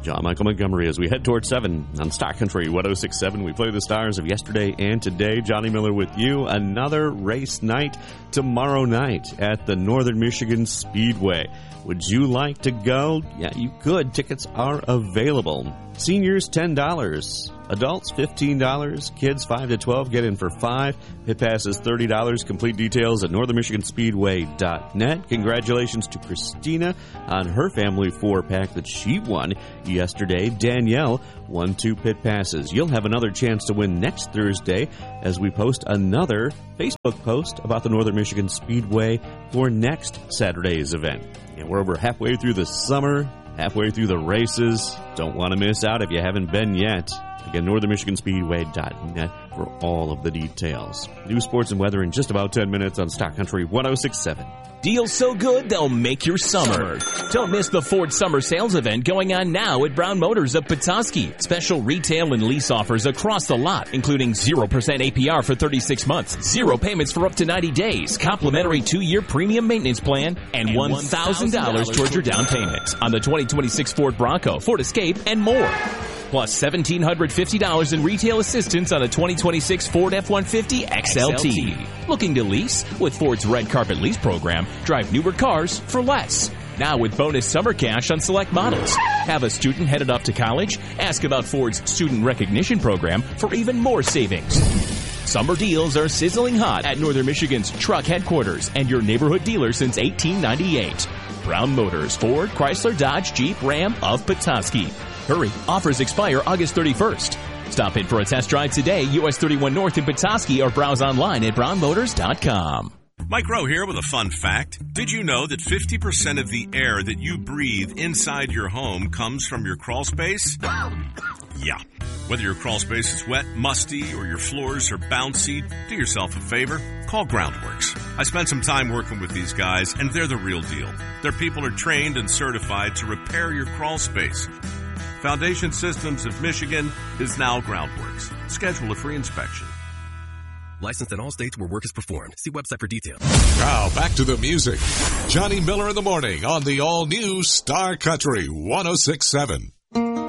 John Michael Montgomery as we head towards 7 on Star Country 106.7. We play the stars of yesterday and today. Johnny Miller with you. Another race night tomorrow night at the Northern Michigan Speedway. Would you like to go? Yeah, you could. Tickets are available. Seniors, $10. Adults, $15. Kids, 5 to 12, get in for $5. Pit pass is $30. Complete details at northernmichiganspeedway.net. Congratulations to Christina on her family 4-pack that she won yesterday. Danielle won 2 pit passes. You'll have another chance to win next Thursday as we post another Facebook post about the Northern Michigan Speedway for next Saturday's event. And we're over halfway through the summer, halfway through the races. Don't want to miss out if you haven't been yet. Again, northernmichiganspeedway.net for all of the details. News, sports, and weather in just about 10 minutes on Stock Country 106.7. Deals so good, they'll make your summer. Don't miss the Ford Summer Sales Event going on now at Brown Motors of Petoskey. Special retail and lease offers across the lot, including 0% APR for 36 months, 0 payments for up to 90 days, complimentary 2-year premium maintenance plan, and $1,000 towards your down payment on the 2026 Ford Bronco, Ford Escape, and more. Plus $1,750 in retail assistance on a 2026 Ford F-150 XLT. Looking to lease? With Ford's Red Carpet Lease program, drive newer cars for less. Now with bonus summer cash on select models. Have a student headed off to college? Ask about Ford's Student Recognition program for even more savings. Summer deals are sizzling hot at Northern Michigan's truck headquarters and your neighborhood dealer since 1898. Brown Motors, Ford, Chrysler, Dodge, Jeep, Ram of Petoskey. Hurry, offers expire August 31st. Stop in for a test drive today, US 31 North in Petoskey, or browse online at brownmotors.com. Mike Rowe here with a fun fact. Did you know that 50% of the air that you breathe inside your home comes from your crawl space? Yeah. Whether your crawl space is wet, musty, or your floors are bouncy, do yourself a favor. Call Groundworks. I spent some time working with these guys, and they're the real deal. Their people are trained and certified to repair your crawl space. Foundation Systems of Michigan is now Groundworks. Schedule a free inspection. Licensed in all states where work is performed. See website for details. Now back to the music. Johnny Miller in the morning on the all-new Star Country 106.7.